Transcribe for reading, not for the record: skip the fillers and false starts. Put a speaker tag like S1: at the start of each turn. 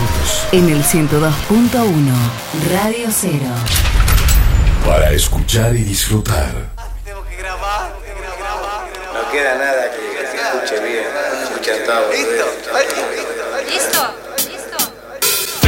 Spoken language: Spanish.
S1: En el 102.1 Radio Cero.
S2: Para escuchar y disfrutar.
S3: Tengo que grabar.
S4: No queda nada que se escuche bien. Se escuchan todos.
S3: ¿Listo?
S5: ¿Listo?